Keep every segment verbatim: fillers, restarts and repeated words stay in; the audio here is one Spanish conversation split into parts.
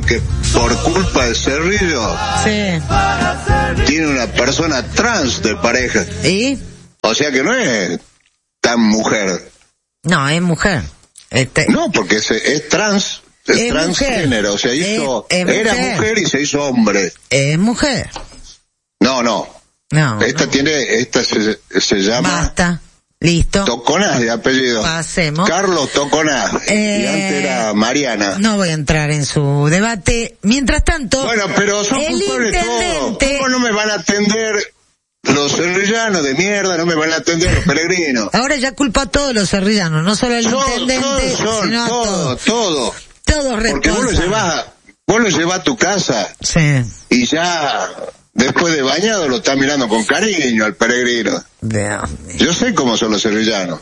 que por culpa de Cerrillo Sí. tiene una persona trans de pareja. ¿Y? O sea que no es tan mujer. No, es mujer. Este... No, porque es, es trans, es, Es transgénero, mujer. o sea, hizo, Es- es era mujer. mujer y se hizo hombre. Es mujer. No, no. No. Esta no. tiene, esta se, se llama Basta. Listo. Toconás de apellido. Pasemos. Carlos Toconás. Eh, Y antes era Mariana. No voy a entrar en su debate. Mientras tanto, Bueno, pero son el culpables todos. intendente... ¿Cómo no me van a atender los cerrillanos de mierda? No me van a atender los peregrinos. Ahora ya culpa a todos los cerrillanos, no solo al Todos, intendente, todos son, sino a todos, todos. todos. Todos Porque vos lo responsables. llevas, vos lo llevas a tu casa Sí. y ya después de bañado lo estás mirando con cariño al peregrino. Dios mío. Yo sé cómo son los cerrillanos.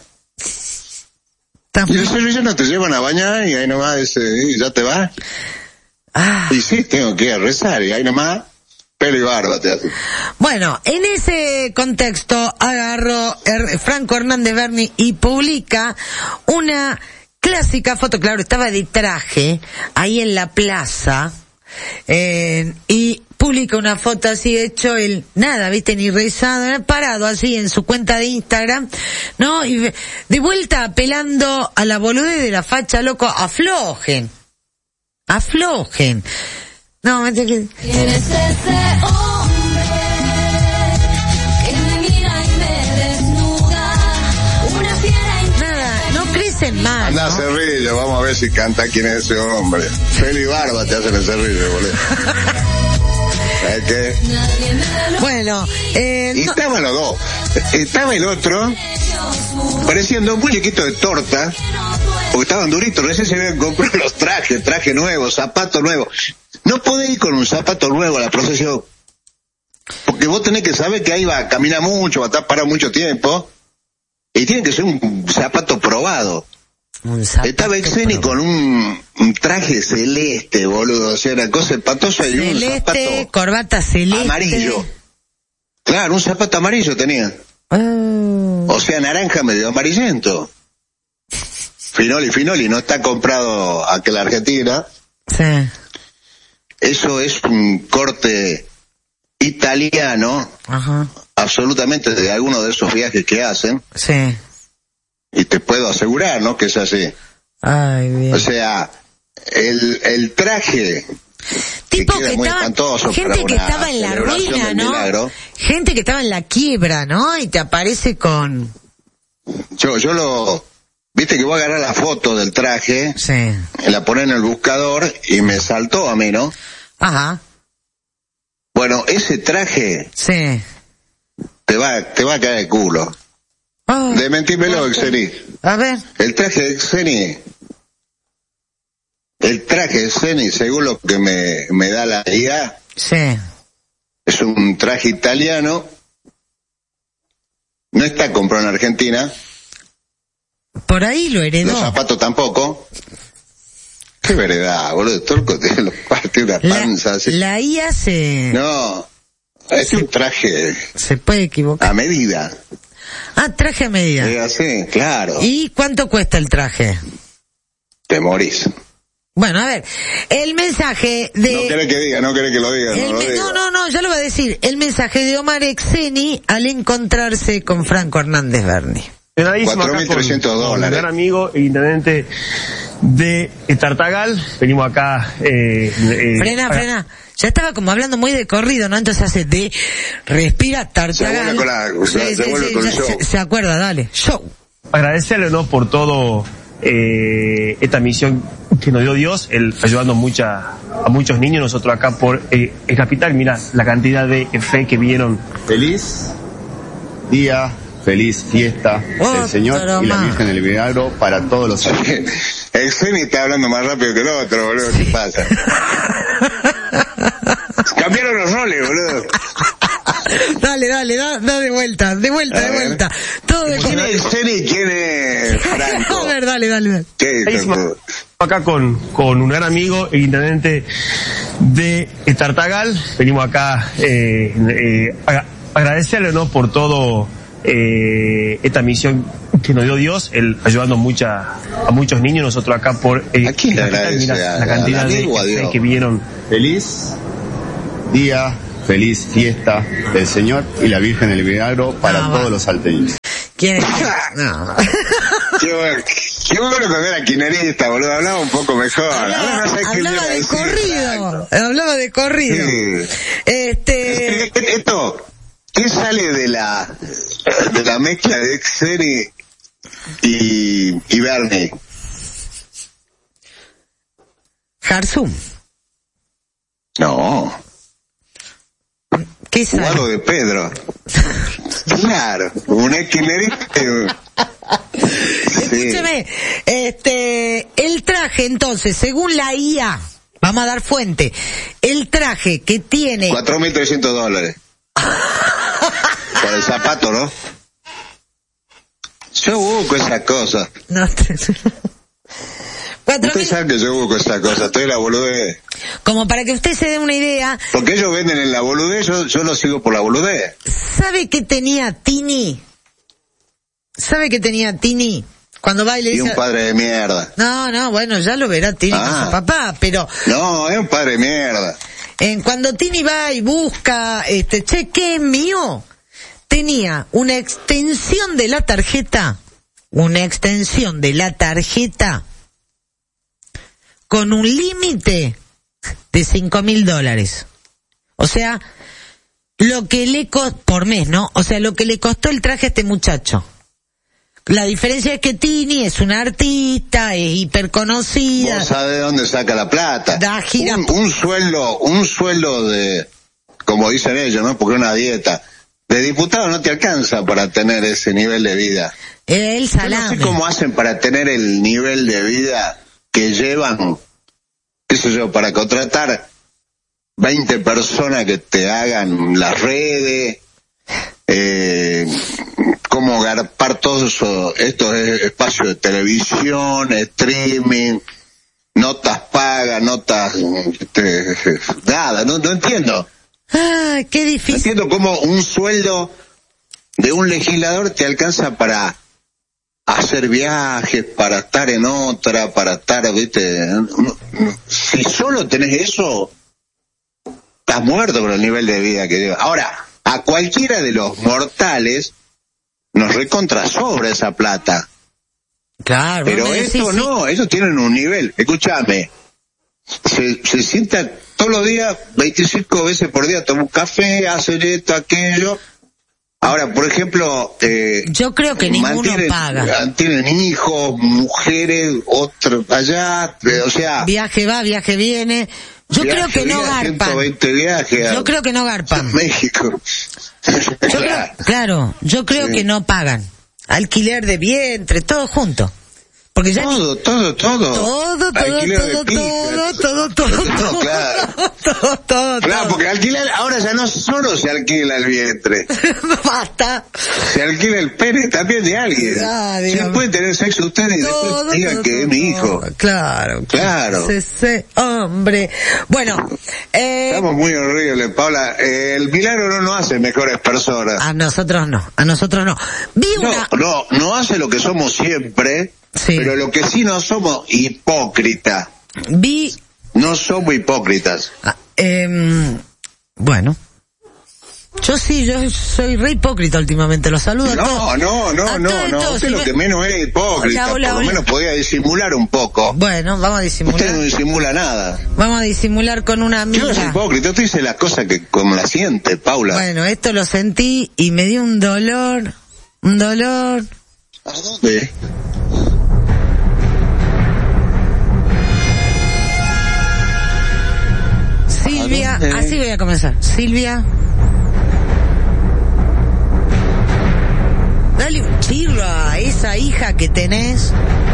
Tan- Y los cerrillanos te llevan a bañar y ahí nomás dice, ¿y ya te vas? Ah. Y sí, tengo que ir a rezar y ahí nomás, pelo y barba te hace. Bueno, en ese contexto agarró er, Franco Hernández Berni y publica una clásica foto, claro, estaba de traje ahí en la plaza, eh, y publica una foto así hecho el nada, viste, ni rezado, eh, parado así en su cuenta de Instagram, ¿no? Y de de vuelta apelando a la boludez de la facha, loco, aflojen, aflojen. No, me tengo que... ¿Quién es ese hombre que me mira y me desnuda? Una fiera Nada, no crecen más, Anda ¿no? Cerrillo, vamos a ver si canta quién es ese hombre. Pelo y barba te hacen el Cerrillo, boludo. ¿Sabes qué? nadie me lo Bueno, eh, Y no- estaban los dos. Estaba el otro, parecían dos muñequitos de torta, porque estaban duritos. Recién se habían comprado los trajes, traje nuevo, zapato nuevo. No podés ir con un zapato nuevo a la procesión, porque vos tenés que saber que ahí va a caminar mucho, va a estar parado mucho tiempo, y tiene que ser un zapato probado. un zapato Estaba Exeni pro- con un, un traje celeste, boludo, o sea, una cosa espantosa y un celeste, zapato corbata celeste. amarillo. Claro, un zapato amarillo tenía. Oh. O sea, naranja medio amarillento. Finoli, Finoli, no está comprado aquí en la Argentina. Sí. Eso es un corte italiano, Ajá. absolutamente de alguno de esos viajes que hacen. Sí. Y te puedo asegurar, ¿no?, que es así. Ay, bien. O sea, el, el traje... Tipo queda que muy estaba, espantoso gente para que una estaba en la celebración ruina, del ¿no? milagro. Gente que estaba en la quiebra, ¿no? Y te aparece con... Yo, yo lo... Viste que voy a agarrar la foto del traje, Sí. la poné en el buscador y me saltó a mí, ¿no? Ajá. Bueno, ese traje Sí. te va, te va a caer de culo. Oh, Desmentímelo, Exeni. a ver. El traje de Exeni, el traje de Exeni, según lo que me, me da la guía, Sí. es un traje italiano, no está comprado en Argentina, Por ahí lo los heredó. zapatos tampoco. Qué verdad, boludo, Turco te lo parte una La, panza así. la I A se, No, es un traje se puede equivocar. a medida. Ah, traje a medida. Es así, claro. ¿Y cuánto cuesta el traje? Te morís. Bueno, a ver, el mensaje de... No querés que diga, no querés que lo diga, el no lo me- diga. no, no, no, ya lo va a decir. El mensaje de Omar Exeni al encontrarse con Franco Hernández Berni. Penadísimo cuatro acá mil con, trescientos con un dólares. gran amigo e intendente de Tartagal. Venimos acá. Eh, eh, Frena, para- frena. Ya estaba como hablando muy de corrido, ¿no? Entonces hace de... Respira, Tartagal. Se vuelve con la- se- se vuelve con el ya- show. se, se acuerda, dale. Show. Agradecerle, ¿no?, por todo eh, esta misión que nos dio Dios, el, ayudando mucha, a muchos niños. Nosotros acá por eh, el capital, mira la cantidad de fe que vinieron. Feliz día, feliz fiesta Otro del Señor y la más. Virgen del Milagro para todos los Exeni está hablando más rápido que el otro, boludo, ¿qué pasa? Cambiaron los roles, boludo. Dale, dale, da, da de vuelta, de vuelta, A de ver. vuelta. Todo de ¿Quién es Exeni y quién es Franco? A ver, dale, dale, dale. ¿Qué es Penadísimo eso? acá con, con un gran amigo e intendente de Tartagal. Venimos acá eh, eh, a- agradecerle, ¿no?, por todo eh, esta misión que nos dio Dios, el ayudando mucha, a muchos niños, nosotros acá por eh, ¿A quién le agradece? mirá, ¿A- la cantidad a la de, lengua, de Dios? que vinieron. Feliz día, feliz fiesta del Señor y la Virgen del Milagro para Ah, todos va. los salteños. ¿Quién es? No. Qué bueno, qué bueno que era quinerista, boludo. Hablaba un poco mejor. Ahora Hablaba, no sé qué hablaba iba a de decir, corrido. exacto. Hablaba de corrido. Sí. Este. Esto, ¿qué sale de la de la mezcla de Xeni y, y Bernie? Jarsum. No, ¿Qué Guado sale? de Pedro. Claro, un esquinerista. Sí. Escúcheme, este, el traje entonces, según la I A, vamos a dar fuente, el traje que tiene... cuatro mil trescientos dólares. Por el zapato, ¿no? Yo busco esa cosa. No, cuatro Usted mil, sabe que yo busco esa cosa, estoy en la boludez. como para que usted se dé una idea, Porque ellos venden en la boludez, yo, yo lo sigo por la boludez. ¿sabe qué tenía Tini? ¿Sabe qué tenía Tini? Cuando va y le Y dice... un padre de mierda. No, no, bueno, ya lo verá Tini con Ah. su papá, pero No, es un padre de mierda. en cuando Tini va y busca, este, che, ¿qué es mío? Tenía una extensión de la tarjeta, una extensión de la tarjeta con un límite de cinco mil dólares. O sea, lo que le costó, por mes, ¿no? O sea, lo que le costó el traje a este muchacho. La diferencia es que Tini es una artista, es hiperconocida. Vos sabés de dónde saca la plata. Da gira- Un, un sueldo, un sueldo de, como dicen ellos, ¿no? Porque una dieta. De diputado no te alcanza para tener ese nivel de vida. El Yo no salame. sé cómo hacen para tener el nivel de vida que llevan, qué sé yo, para contratar veinte personas que te hagan las redes, eh, cómo garpar todos eso- estos espacios de televisión, streaming, notas pagas, notas, este, nada, no, no entiendo. Ah, qué No difícil. entiendo cómo un sueldo de un legislador te alcanza para hacer viajes, para estar en otra, para estar, viste, si solo tenés eso, estás muerto con el nivel de vida que lleva. Ahora, a cualquiera de los mortales nos recontra sobra esa plata, Claro, pero vos me decís, esto sí. no, ellos tienen un nivel, escúchame, se, se sienta todos los días, veinticinco veces por día, toma un café, hacen esto, aquello. Ahora, por ejemplo, eh, Yo creo que ninguno mantienen- paga. tienen hijos, mujeres, otros allá, eh, o sea, Viaje va, viaje viene. Yo viaje, creo que no día, garpan. ciento veinte viajes a Yo creo que no garpan. México. Yo creo, claro, yo creo Sí. que no pagan. Alquiler de vientre, todo junto. Porque ya ni... Todo, todo, todo. Todo, todo, Alquiler de todo, pijas. todo, todo, todo, No, todo, claro. todo, todo, Claro, todo. porque alquilar, ahora ya no solo se alquila el vientre, Basta. se alquila el pene también de alguien. Ah, Si digamos. pueden tener sexo ustedes y Todo, después digan todo, que es mi hijo. todo. Claro. Claro. Ese hombre. Bueno, eh, Estamos muy horribles, Paula. Eh, el milagro no nos hace mejores personas. a nosotros no, a nosotros no. Vi No, una... no, no hace lo que somos siempre, Sí. pero lo que sí no somos hipócritas. Vi... No somos hipócritas. ah, em, bueno. Yo sí, yo soy re hipócrita últimamente, los saludo a todos. No, no, no, A no, todos, no. todos, Usted si lo me- que menos es hipócrita, Hola, hola, por lo hola. menos podía disimular un poco. Bueno, vamos a disimular. Usted no disimula nada. Vamos a disimular con una Yo no soy amiga. hipócrita, usted dice las cosas que como las siente, Paula. Bueno, esto lo sentí y me dio un dolor, un dolor. ¿A dónde? Silvia, ¿A dónde? así voy a comenzar. Silvia. Dale un chirro a esa hija que tenés.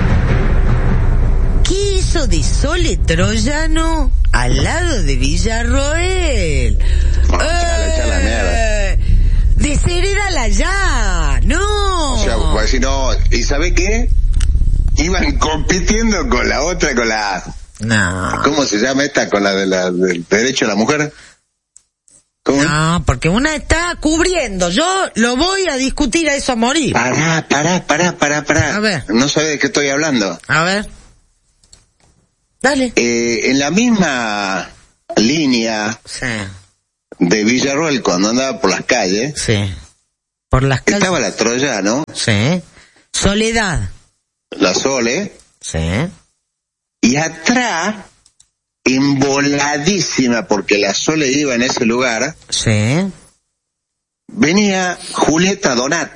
¿Qué hizo de Sole Troyano al lado de Villarroel? Ah, echala, echala mierda. ¡Eh! Desherédala ya. No. O sea, pues si no, ¿y sabe qué? Iban compitiendo con la otra, con la, No. ¿cómo se llama esta? Con la de la, del derecho a la mujer. ¿Cómo? No, porque una está cubriendo. Yo lo voy a discutir a eso a morir. Pará, pará, pará, pará, pará. A ver. No sabés de qué estoy hablando. A ver. Dale. Eh, en la misma línea Sí, de Villarroel, cuando andaba por las calles, sí. Por las calles. estaba la Troya, ¿no? Sí. Soledad. La Sole, Sí. y atrás, emboladísima, porque la Sole iba en ese lugar, Sí. venía Julieta Donat.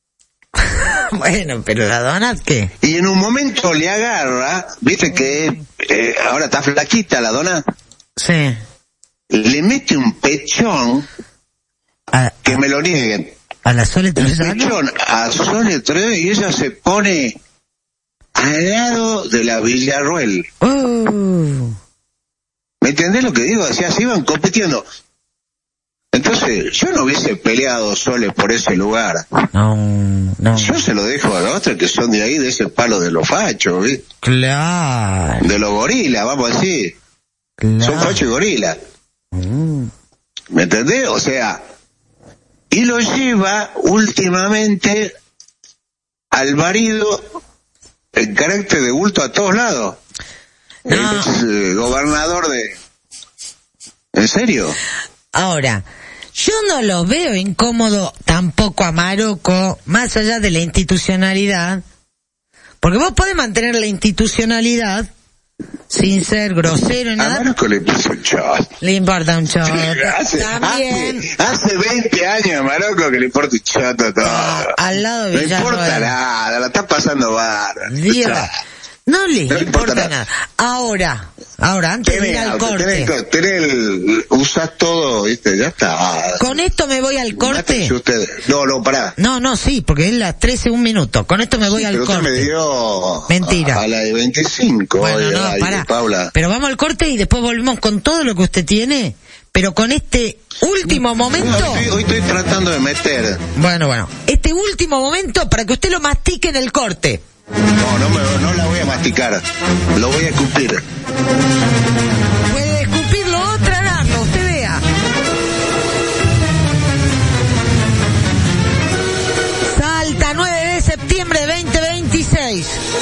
Bueno, pero la Donat, ¿qué? Y en un momento le agarra, viste que eh, ahora está flaquita la Donat, Sí. le mete un pechón, A, que me lo nieguen, a la Sole un Trujano. pechón a Sole Treve, y ella se pone al lado de la Villarroel. Uh, ¿Me entendés lo que digo? O sea, se iban compitiendo. Entonces, yo no hubiese peleado Sole por ese lugar. no, no. Yo se lo dejo a los otros que son de ahí, de ese palo de los fachos, ¿viste? Claro, De los gorilas, vamos a decir. claro. Son fachos y gorilas. Mm. ¿Me entendés? O sea, y lo lleva últimamente al marido en carácter de bulto a todos lados. No. El ex, eh, gobernador de... ¿En serio? Ahora, yo no lo veo incómodo tampoco a Marocco, más allá de la institucionalidad, porque vos podés mantener la institucionalidad sin ser grosero ni A nada. Marco le puso un chot. Le importa un choto. Hace, También hace, hace veinte años a Marocco que le importa un choto todo. Ah, al lado de No importa Villarroel. nada, la está pasando bárbaro. Dios, no les No importa, importa nada. nada. Ahora, ahora, antes de ir Tenés, al corte, tenés, tenés el, usás todo, viste, ya está. con esto me voy al corte. Mátense ustedes. No, no, pará. No, no, sí, porque es las trece, un minuto. Con esto me voy al Pero usted me corte. dio Mentira. A, a la de veinticinco. Bueno, oye, no, ay, pará. Paula. Pero vamos al corte y después volvemos con todo lo que usted tiene, pero con este último momento. No, hoy, estoy, hoy estoy tratando de meter. Bueno, bueno, este último momento para que usted lo mastique en el corte. No, no, me, no la voy a masticar. Lo voy a escupir. Puede escupirlo o tragarlo, usted vea. Salta, nueve de septiembre de veinte veintiséis.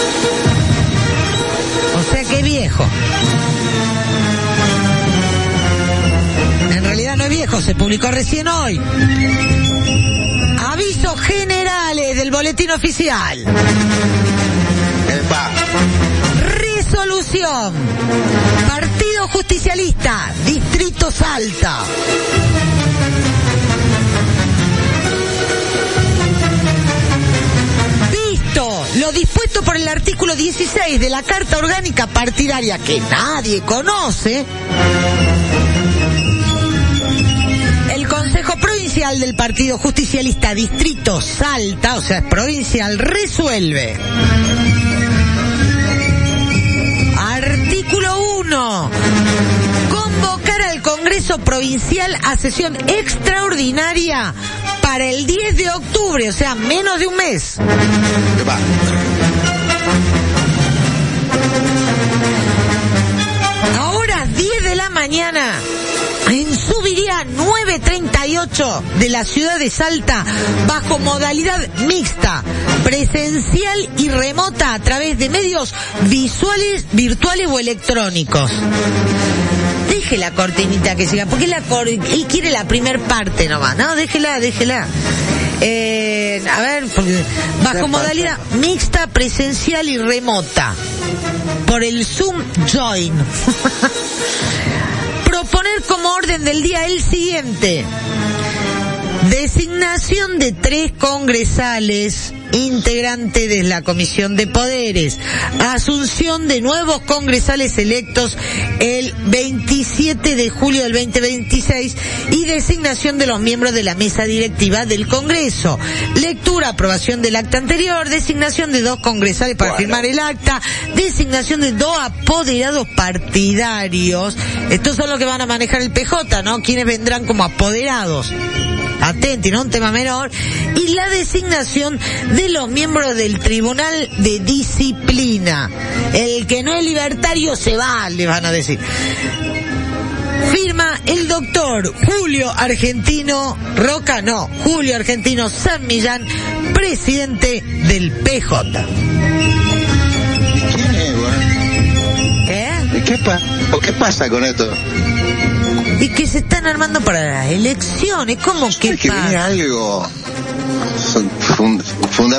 O sea que viejo. En realidad no es viejo, se publicó recién hoy. Avisos generales del boletín oficial. Epa. Resolución. Partido Justicialista, Distrito Salta. Visto lo dispuesto por el artículo dieciséis de la Carta Orgánica Partidaria que nadie conoce, el Consejo Provincial del Partido Justicialista Distrito Salta, o sea, es provincial, resuelve. Artículo uno. Convocar al Congreso Provincial a sesión extraordinaria para el diez de octubre, o sea, menos de un mes. Epa. Ahora, diez de la mañana, en Subiría nueve treinta y ocho de la ciudad de Salta, bajo modalidad mixta, presencial y remota a través de medios visuales, virtuales o electrónicos. Deje la cortinita que siga, porque la cor él quiere la primer parte nomás, no, déjela, déjela. Eh, a ver, porque bajo modalidad mixta, presencial y remota, por el Zoom Join. Proponer como orden del día el siguiente: designación de tres congresales integrantes de la Comisión de Poderes, asunción de nuevos congresales electos el veintisiete de julio del veinte veintiséis y designación de los miembros de la mesa directiva del Congreso. Lectura, aprobación del acta anterior, designación de dos congresales para Bueno. firmar el acta, designación de dos apoderados partidarios. Estos son los que van a manejar el P J, ¿no? Quienes vendrán como apoderados. Atenti, no un tema menor. Y la designación de los miembros del Tribunal de Disciplina. El que no es libertario se va, le van a decir. Firma el doctor Julio Argentino Roca, no, Julio Argentino San Millán, presidente del P J. ¿Quién es, güey? ¿Qué? ¿Y qué, pa ¿O qué pasa con esto? Y que se están armando para las elecciones, ¿cómo que Es que pasa? viene algo fund fundamental.